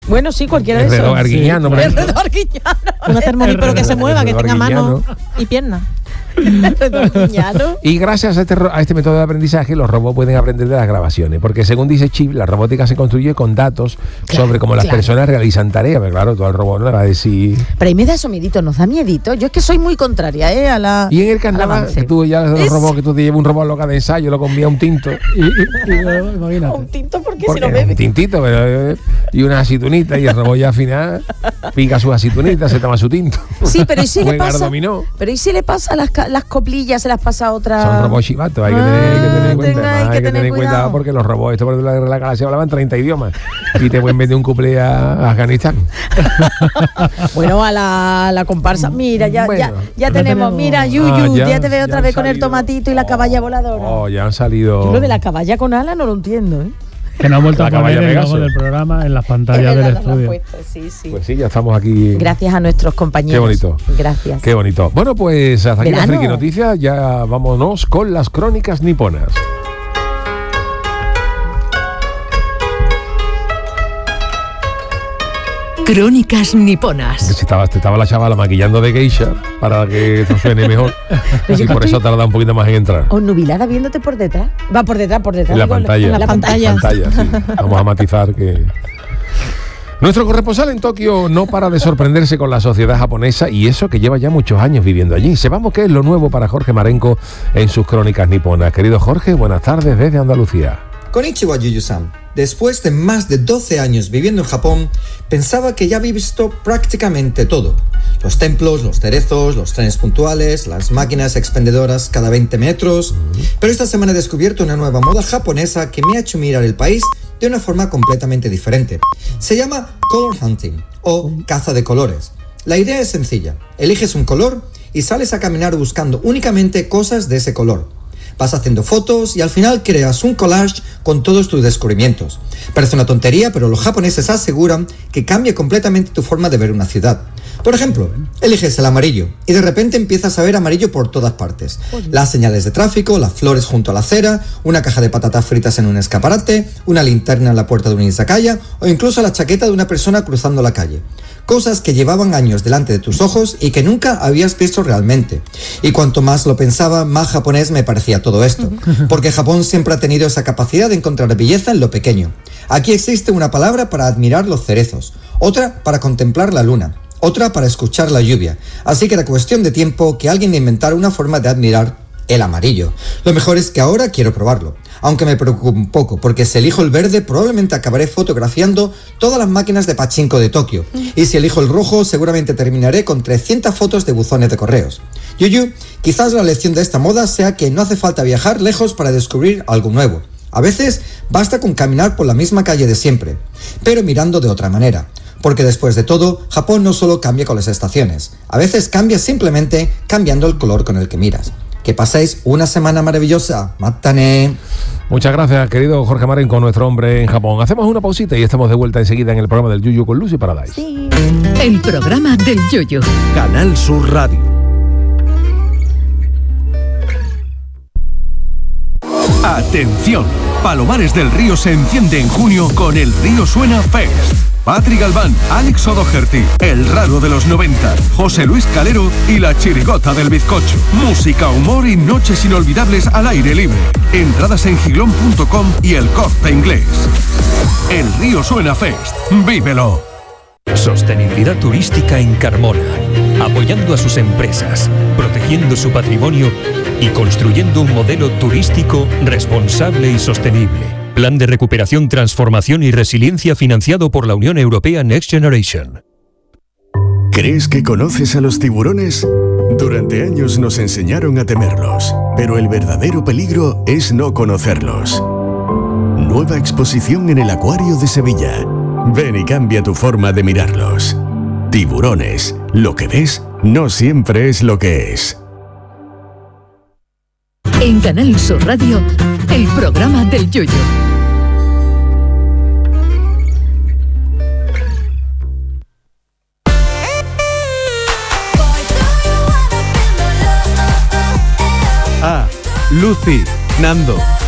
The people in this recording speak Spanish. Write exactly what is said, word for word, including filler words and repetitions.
Bueno, sí, cualquiera de esos. Herredo arguiñano, sí. por ejemplo. Herredo arguiñano. Una Thermomix, pero que se mueva, que tenga arguiñano. mano y pierna. Y gracias a este, a este método de aprendizaje, los robots pueden aprender de las grabaciones, porque según dice Chip, la robótica se construye con datos claro, sobre cómo las claro. personas realizan tareas. Pero claro, todo el robot no le va a decir. Pero ahí me da eso miedito, nos da miedito. Yo es que soy muy contraria, ¿eh? A la. Y en el carnaval, que tú ya los es... robots, que tú te llevas un robot loca de ensayo, lo convía un tinto. Y, y, y, y, un tinto, ¿por qué porque si no bebe? Un tintito, pero, y una aceitunitas, y el robot ya al final pica sus aceitunitas, se toma su tinto. Sí, pero ¿y si le pasa? Dominó. Pero ¿y si le pasa las, las coplillas, se las pasa a otra? Son robots chivatos, hay que tener, hay que tener en cuenta. Hay que, hay que tener cuidado. cuidado porque los robots, esto por la guerra de la galaxia hablaban treinta idiomas y te pueden vender un cuplé a Afganistán. Bueno, a la, la comparsa, mira, ya, bueno, ya, ya tenemos, mira, Yuyu, ah, ya, ya te veo otra vez con salido. El tomatito y la caballa voladora. Oh, ya han salido. Yo lo de la caballa con ala no lo entiendo, ¿eh? Que nos han vuelto a poner el logo del programa en las pantallas del estudio. Puesto, sí, sí. Pues sí, ya estamos aquí. Gracias a nuestros compañeros. Qué bonito. Gracias. Qué bonito. Bueno, pues hasta aquí la Friki Noticias. Ya vámonos con las crónicas niponas. Crónicas niponas. Si estaba, estaba la chavala maquillando de geisha para que esto suene mejor. Y por eso tarda un poquito más en entrar. O nubilada viéndote por detrás. Va por detrás, por detrás. En la digo, pantalla. En la, la pantalla. pantalla sí. Vamos a matizar que... Nuestro corresponsal en Tokio no para de sorprenderse con la sociedad japonesa y eso que lleva ya muchos años viviendo allí. Sepamos qué es lo nuevo para Jorge Marenco en sus crónicas niponas. Querido Jorge, buenas tardes desde Andalucía. Konnichiwa, Yuyu-san. Después de más de doce años viviendo en Japón, pensaba que ya había visto prácticamente todo. Los templos, los cerezos, los trenes puntuales, las máquinas expendedoras cada veinte metros. Pero esta semana he descubierto una nueva moda japonesa que me ha hecho mirar el país de una forma completamente diferente. Se llama color hunting o caza de colores. La idea es sencilla. Eliges un color y sales a caminar buscando únicamente cosas de ese color. Vas haciendo fotos y al final creas un collage con todos tus descubrimientos. Parece una tontería, pero los japoneses aseguran que cambia completamente tu forma de ver una ciudad. Por ejemplo, eliges el amarillo y de repente empiezas a ver amarillo por todas partes. Las señales de tráfico, las flores junto a la acera, una caja de patatas fritas en un escaparate, una linterna en la puerta de un izakaya o incluso la chaqueta de una persona cruzando la calle. Cosas que llevaban años delante de tus ojos y que nunca habías visto realmente. Y cuanto más lo pensaba, más japonés me parecía todo esto. Porque Japón siempre ha tenido esa capacidad de encontrar belleza en lo pequeño. Aquí existe una palabra para admirar los cerezos, otra para contemplar la luna, otra para escuchar la lluvia. Así que era cuestión de tiempo que alguien inventara una forma de admirar el amarillo. Lo mejor es que ahora quiero probarlo. Aunque me preocupa un poco, porque si elijo el verde probablemente acabaré fotografiando todas las máquinas de pachinko de Tokio. Y si elijo el rojo seguramente terminaré con trescientas fotos de buzones de correos. Yuyu, quizás la lección de esta moda sea que no hace falta viajar lejos para descubrir algo nuevo. A veces basta con caminar por la misma calle de siempre, pero mirando de otra manera. Porque después de todo, Japón no solo cambia con las estaciones. A veces cambia simplemente cambiando el color con el que miras. Que paséis una semana maravillosa. Matane. Muchas gracias, querido Jorge Marenco, nuestro hombre en Japón. Hacemos una pausita y estamos de vuelta enseguida en el programa del Yuyu con Lucy Paradise. Sí. El programa del Yuyu. Canal Sur Radio. Atención, Palomares del Río se enciende en junio con el Río Suena Fest. Patri Galván, Alex O'Doherty, El Raro de los noventa, José Luis Calero y La Chirigota del Bizcocho. Música, humor y noches inolvidables al aire libre. Entradas en giglón punto com y El Corte Inglés. El Río Suena Fest. ¡Vívelo! Sostenibilidad turística en Carmona, apoyando a sus empresas, protegiendo su patrimonio y construyendo un modelo turístico responsable y sostenible. Plan de recuperación, transformación y resiliencia financiado por la Unión Europea Next Generation. ¿Crees que conoces a los tiburones? Durante años nos enseñaron a temerlos, pero el verdadero peligro es no conocerlos. Nueva exposición en el Acuario de Sevilla. Ven y cambia tu forma de mirarlos. Tiburones, lo que ves no siempre es lo que es. En Canal Sur Radio, el programa del Yuyu. Ah, Lucy, Nando,